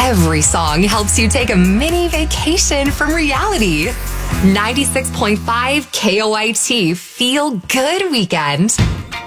Every song helps you take a mini vacation from reality. 96.5 KOIT Feel Good Weekend.